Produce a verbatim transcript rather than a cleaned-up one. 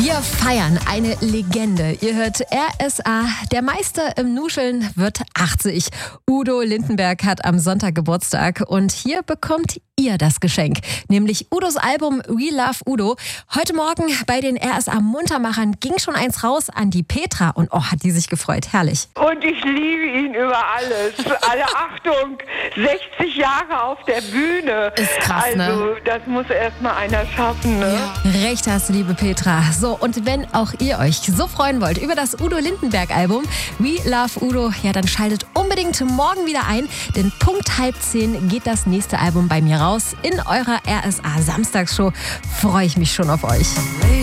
Wir feiern eine Legende. Ihr hört R S A. Der Meister im Nuscheln wird achtzig. Udo Lindenberg hat am Sonntag Geburtstag und hier bekommt ihr das Geschenk, nämlich Udos Album We Love Udo. Heute Morgen bei den R S A Muntermachern ging schon eins raus an die Petra und oh, hat die sich gefreut. Herrlich. Und ich liebe ihn über alles. Alle Achtung, sechzig Jahre auf der Bühne. Ist krass, also, ne? Also das muss erst mal einer schaffen, ne? Ja. Recht hast du, liebe Petra. So, und wenn auch ihr euch so freuen wollt über das Udo Lindenberg Album We Love Udo, ja, dann schaltet unbedingt morgen wieder ein, denn Punkt halb zehn geht das nächste Album bei mir raus. In eurer R S A Samstagsshow freue ich mich schon auf euch.